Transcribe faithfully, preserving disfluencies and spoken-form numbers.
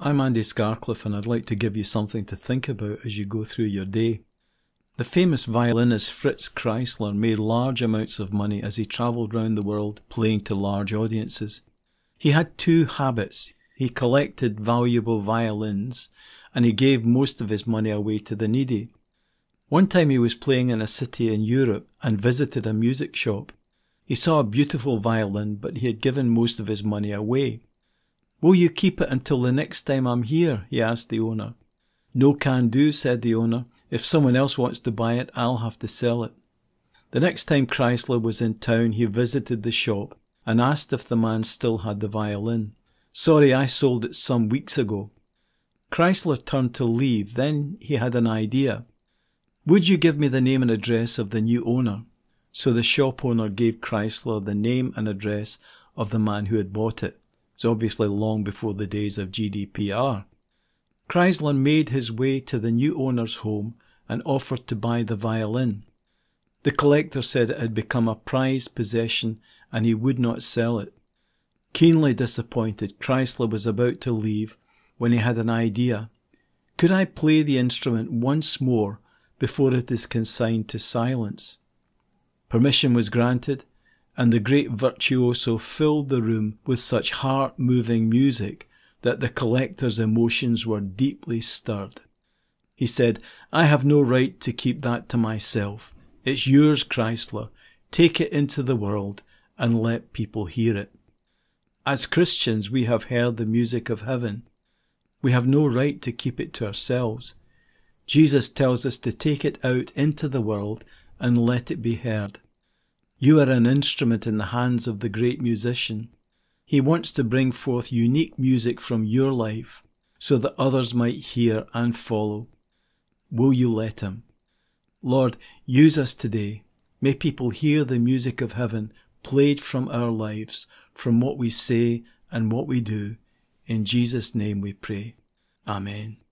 I'm Andy Scarcliffe, and I'd like to give you something to think about as you go through your day. The famous violinist Fritz Kreisler made large amounts of money as he travelled round the world playing to large audiences. He had two habits. He collected valuable violins, and he gave most of his money away to the needy. One time he was playing in a city in Europe and visited a music shop. He saw a beautiful violin, but he had given most of his money away. "Will you keep it until the next time I'm here?" he asked the owner. "No can do," said the owner. "If someone else wants to buy it, I'll have to sell it." The next time Kreisler was in town, he visited the shop and asked if the man still had the violin. "Sorry, I sold it some weeks ago." Kreisler turned to leave. Then he had an idea. "Would you give me the name and address of the new owner?" So the shop owner gave Kreisler the name and address of the man who had bought it. It's obviously long before the days of G D P R. Kreisler made his way to the new owner's home and offered to buy the violin. The collector said it had become a prized possession and he would not sell it. Keenly disappointed, Kreisler was about to leave when he had an idea. "Could I play the instrument once more before it is consigned to silence?" Permission was granted, and the great virtuoso filled the room with such heart-moving music that the collector's emotions were deeply stirred. He said, "I have no right to keep that to myself. It's yours, Kreisler. Take it into the world and let people hear it." As Christians, we have heard the music of heaven. We have no right to keep it to ourselves. Jesus tells us to take it out into the world and let it be heard. You are an instrument in the hands of the great musician. He wants to bring forth unique music from your life so that others might hear and follow. Will you let him? Lord, use us today. May people hear the music of heaven played from our lives, from what we say and what we do. In Jesus' name we pray. Amen.